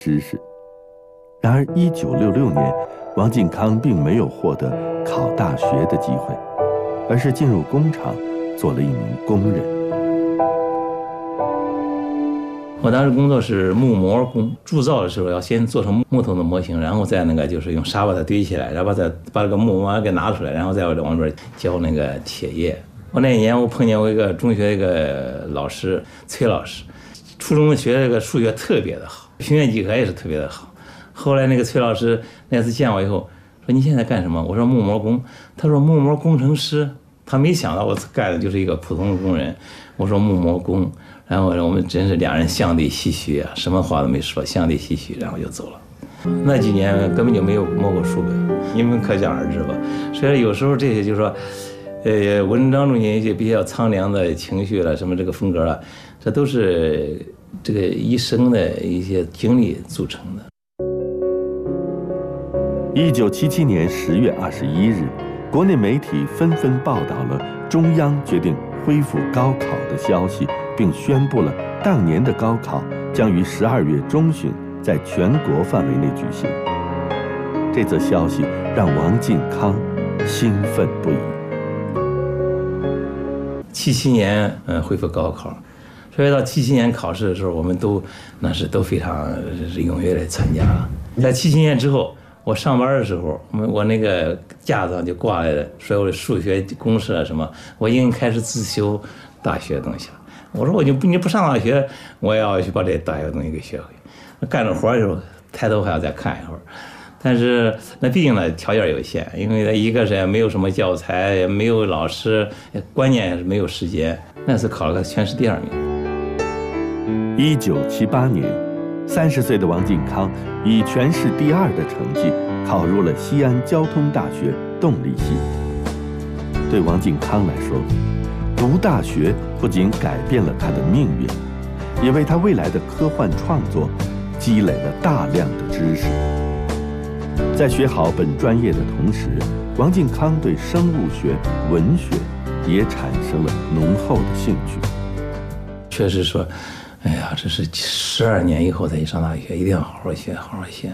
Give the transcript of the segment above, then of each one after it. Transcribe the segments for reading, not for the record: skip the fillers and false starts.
知识。然而1966年，王靖康并没有获得考大学的机会，而是进入工厂做了一名工人。 我当时工作是木模工，铸造的时候要先做成木头的模型，然后再就是用沙把它堆起来，然后再把这个木模给拿出来，然后再往里边浇那个铁液。我那一年我碰见我一个中学一个老师崔老师，初中学这个数学特别的好，平面几何也是特别的好。后来那个崔老师那次见我以后说：“你现在干什么？”我说：“木模工。”他说：“木模工程师。”他没想到我干的就是一个普通的工人。我说：“木模工。”然后我们真是两人相对唏嘘啊，什么话都没说，相对唏嘘，然后就走了。那几年根本就没有摸过书本，你们可想而知吧。所以有时候这些就是说，文章中间一些比较苍凉的情绪了，什么这个风格了，这都是这个一生的一些经历组成的。 1977年10月21日，国内媒体纷纷报道了中央决定恢复高考的消息，并宣布了当年的高考将于12月中旬在全国范围内举行。这则消息让王靖康兴奋不已。 77年恢复高考，所以到77年考试的时候，我们都非常踊跃地参加了。在77年之后，我上班的时候，我那个架子上就挂了所有的数学公式啊什么，我已经开始自修大学的东西了。我说你不上大学，我也要去把这大学的东西给学会。干着活的时候，抬头还要再看一会儿。但是那毕竟呢条件有限，因为一个是也没有什么教材，也没有老师，关键是没有时间。那次考了个全市第2名。 1978年，30岁的王靖康以全市第2的成绩考入了西安交通大学动力系。对王靖康来说，读大学不仅改变了他的命运，也为他未来的科幻创作积累了大量的知识。在学好本专业的同时，王靖康对生物学、文学也产生了浓厚的兴趣。 确实说，哎呀，这是12年以后再去上大学，一定要好好学，好好学。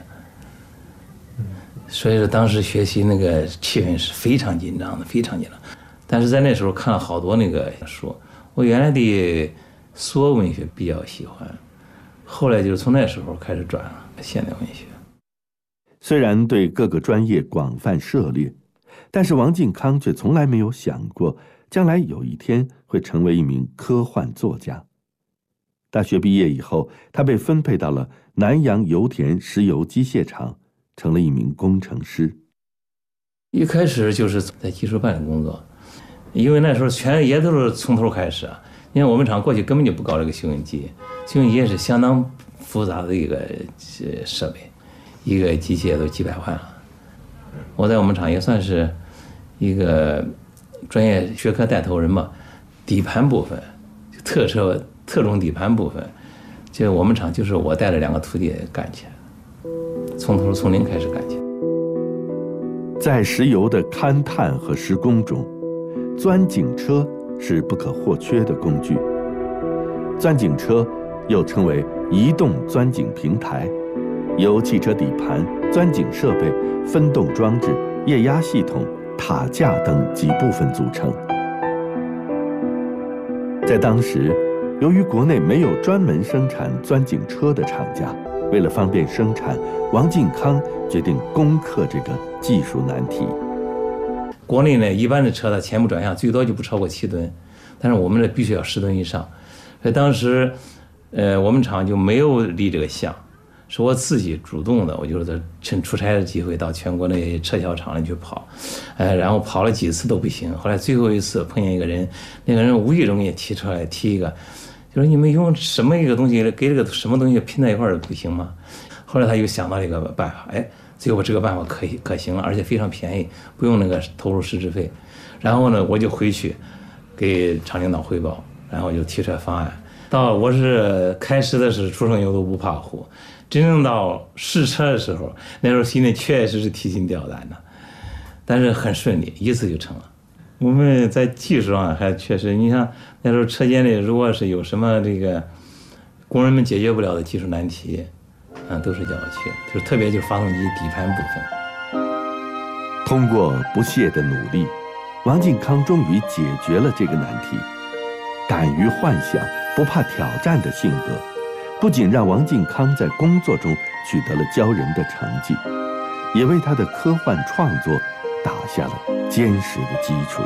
所以说当时学习那个气氛是非常紧张的，非常紧张。但是在那时候看了好多那个书，我原来对苏俄文学比较喜欢，后来就是从那时候开始转了现代文学。 虽然对各个专业广泛涉猎，但是王靖康却从来没有想过将来有一天会成为一名科幻作家。大学毕业以后，他被分配到了南阳油田石油机械厂，成了一名工程师。 一开始就是在技术办里工作，因为那时候全也都是从头开始啊。因为我们厂过去根本就不搞这个修印机，修印机也是相当复杂的一个设备，一个机械都几百万了。我在我们厂也算是一个专业学科带头人吧。底盘部分，特种底盘部分，就我们厂就是我带着2个徒弟干起来，从零开始干起来。 在石油的勘探和施工中，钻井车是不可或缺的工具。钻井车又称为移动钻井平台，由汽车底盘、钻井设备、分动装置、液压系统、塔架等几部分组成。在当时，由于国内没有专门生产钻井车的厂家，为了方便生产，王靖康决定攻克这个技术难题。 国内呢，一般的车的前部转向最多就不超过7吨，但是我们这必须要10吨以上。所以当时，我们厂就没有立这个项，是我自己主动的，我就是趁出差的机会到全国那车销厂里去跑，然后跑了几次都不行。后来最后一次碰见一个人，那个人无意中也提出来提一个，就说你们用什么一个东西给这个什么东西拼在一块儿不行吗？后来他又想到了一个办法，最后这个办法可行了，而且非常便宜，不用那个投入实质费。然后呢，我就回去给厂领导汇报，然后就提出来方案。我是开始的是初生牛犊不怕虎，真正到试车的时候，那时候心里确实是提心吊胆的，但是很顺利，一次就成了。我们在技术上还确实，你像那时候车间里如果是有什么这个工人们解决不了的技术难题， 都是叫我去，就是特别就是发动机底盘部分。 通过不懈的努力，王靖康终于解决了这个难题。敢于幻想、不怕挑战的性格，不仅让王靖康在工作中取得了骄人的成绩，也为他的科幻创作打下了坚实的基础。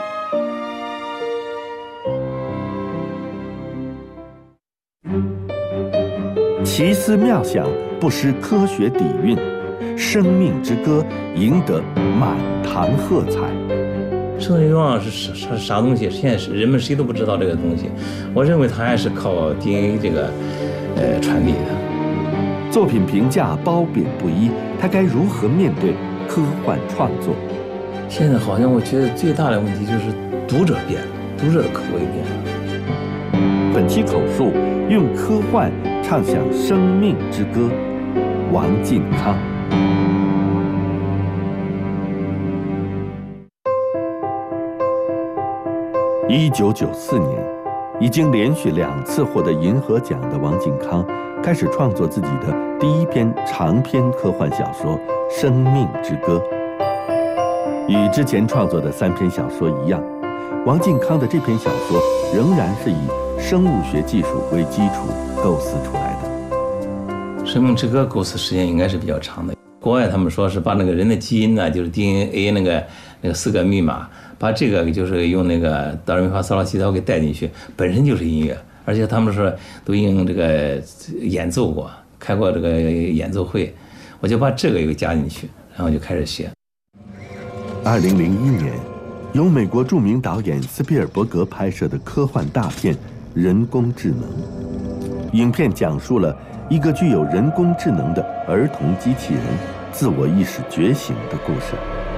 奇思妙想不失科学底蕴，生命之歌赢得满堂喝彩。 生存欲望是啥东西？现在是人们谁都不知道这个东西。我认为它还是靠 DNA 这个传递的。 作品评价褒贬不一，他该如何面对科幻创作？ 现在好像我觉得最大的问题就是读者变了，读者的口味变了。 本期口述用科幻唱响生命之歌，王靖康。1994年，已经连续2次获得银河奖的王靖康，开始创作自己的第一篇长篇科幻小说《生命之歌》。与之前创作的3篇小说一样，王靖康的这篇小说仍然是以生物学技术为基础构思出来的。 《生命之歌》构思时间应该是比较长的。国外他们说是把那个人的基因呢，就是 DNA 那个4个密码，把这个就是用那个哆来咪发嗦拉西哆给带进去，本身就是音乐，而且他们说都已经这个演奏过，开过这个演奏会，我就把这个又加进去，然后就开始写。 2001年，由美国著名导演斯皮尔伯格拍摄的科幻大片《人工智能》，影片讲述了一个具有人工智能的儿童机器人自我意识觉醒的故事。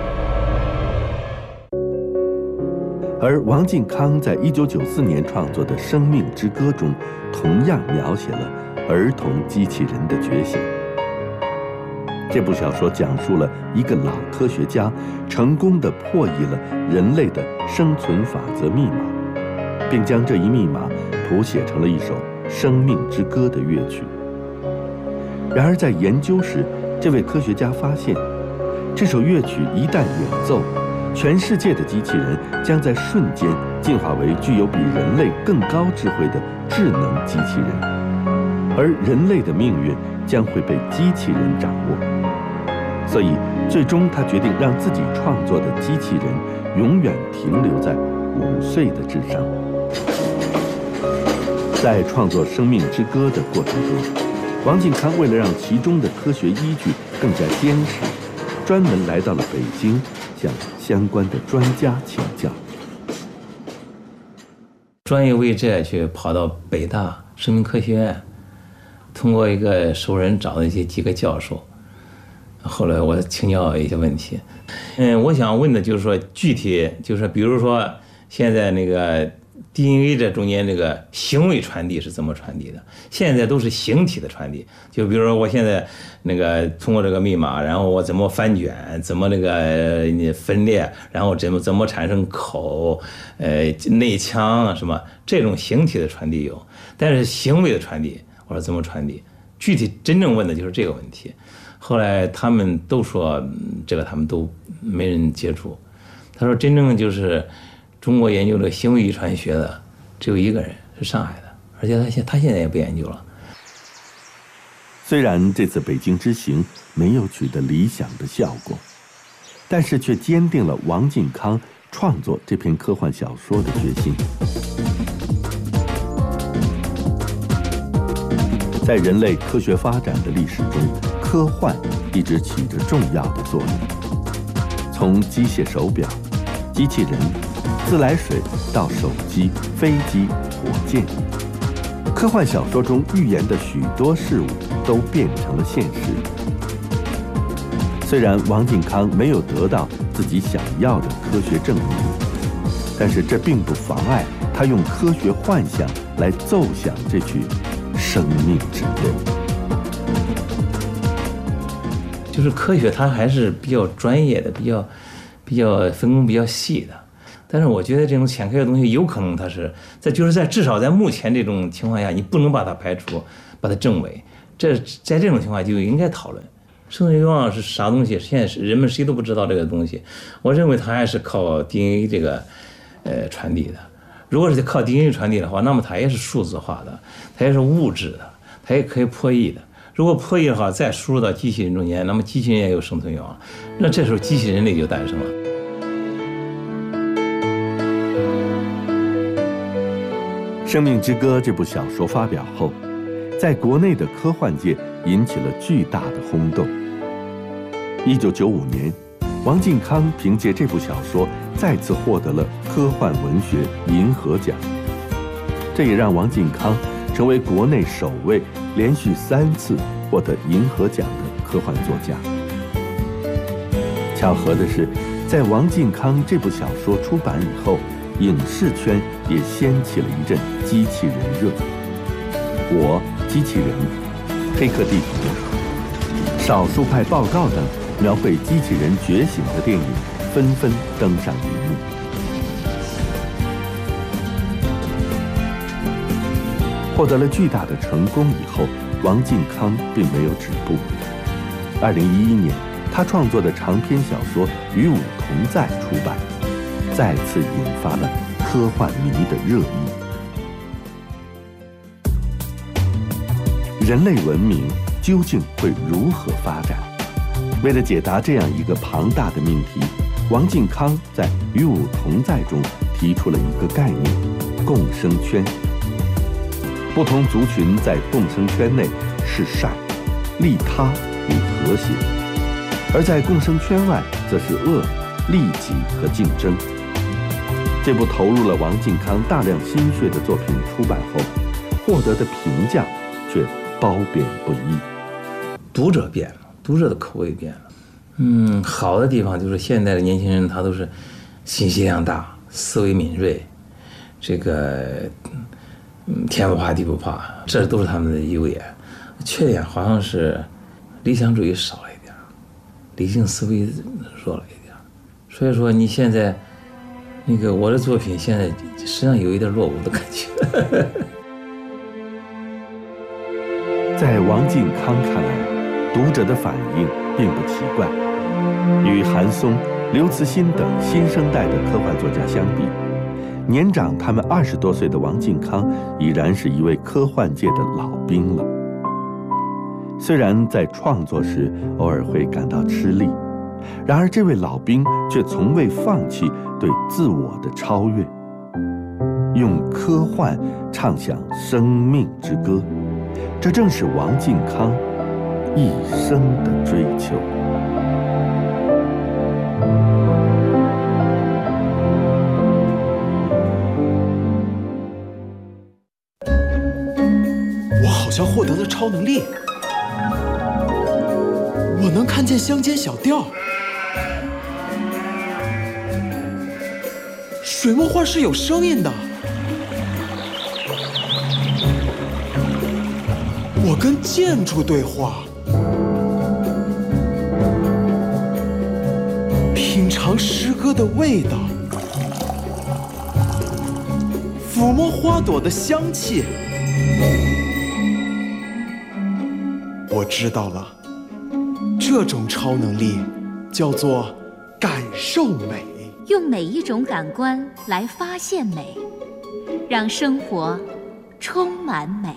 而王靖康在1994年创作的《生命之歌》中，同样描写了儿童机器人的觉醒。这部小说讲述了一个老科学家成功地破译了人类的生存法则密码，并将这一密码谱写成了一首《生命之歌》的乐曲。然而在研究时，这位科学家发现，这首乐曲一旦演奏，全世界的机器人将在瞬间进化为具有比人类更高智慧的智能机器人，而人类的命运将会被机器人掌握。所以最终他决定让自己创作的机器人永远停留在5岁的智商。在创作《生命之歌》的过程中，王靖康为了让其中的科学依据更加坚实，专门来到了北京，向相关的专家请教。 专业为这去跑到北大生命科学院，通过一个熟人找了几个教授，后来我请教一些问题。我想问的就是说，具体就是说，比如说现在那个 DNA 这中间这个行为传递是怎么传递的？现在都是形体的传递，就比如说我现在那个通过这个密码，然后我怎么翻卷，怎么那个分裂，然后怎么产生口，内腔什么，这种形体的传递有，但是行为的传递，我说怎么传递？具体真正问的就是这个问题。后来他们都说这个他们都没人接触。他说真正就是中国研究这个行为遗传学的只有一个人，是上海的，而且他现在也不研究了。 虽然这次北京之行没有取得理想的效果，但是却坚定了王靖康创作这篇科幻小说的决心。在人类科学发展的历史中，科幻一直起着重要的作用。从机械手表、机器人、自来水到手机、飞机、火箭，科幻小说中预言的许多事物都变成了现实。虽然王靖康没有得到自己想要的科学证明，但是这并不妨碍他用科学幻想来奏响这曲生命之歌。 就是科学它还是比较专业的，比较分工比较细的。但是我觉得这种浅科学的东西有可能它是在至少在目前这种情况下，你不能把它排除，把它证伪。 在这种情况就应该讨论生存欲望是啥东西。现在人们谁都不知道这个东西，我认为它还是靠 DNA 这个传递的。如果是靠 DNA 传递的话，那么它也是数字化的，它也是物质的，它也可以破译的。如果破译的话，再输入到机器人中间，那么机器人也有生存欲望，那这时候机器人类就诞生了。 《生命之歌》这部小说发表后，在国内的科幻界引起了巨大的轰动。1995年，王靖康凭借这部小说再次获得了科幻文学银河奖，这也让王靖康成为国内首位连续3次获得银河奖的科幻作家。巧合的是，在王靖康这部小说出版以后，影视圈也掀起了一阵机器人热。我、机器人、黑客帝国、少数派报告等描绘机器人觉醒的电影纷纷登上荧幕。获得了巨大的成功以后，王靖康并没有止步。2011年，他创作的长篇小说《与吾同在》出版，再次引发了科幻迷的热议。人类文明究竟会如何发展？为了解答这样一个庞大的命题，王靖康在《与吾同在》中提出了一个概念——共生圈。不同族群在共生圈内是善、利他与和谐，而在共生圈外则是恶、利己和竞争。这部投入了王靖康大量心血的作品出版后，获得的评价却褒贬不一。 读者变了，读者的口味变了。好的地方就是现在的年轻人他都是信息量大，思维敏锐，这个天不怕地不怕，这都是他们的优点。缺点好像是理想主义少了一点，理性思维弱了一点。所以说你现在我的作品现在实际上有一点落伍的感觉。 在王靖康看来，读者的反应并不奇怪。与韩松、刘慈欣等新生代的科幻作家相比，年长他们20多岁的王靖康已然是一位科幻界的老兵了。虽然在创作时偶尔会感到吃力，然而这位老兵却从未放弃对自我的超越，用科幻唱响生命之歌，这正是王靖康一生的追求。 我好像获得了超能力，我能看见乡间小调。水墨画是有声音的，我跟建筑对话，品尝诗歌的味道，抚摸花朵的香气。我知道了，这种超能力叫做感受美。 用每一种感官来发现美，让生活充满美。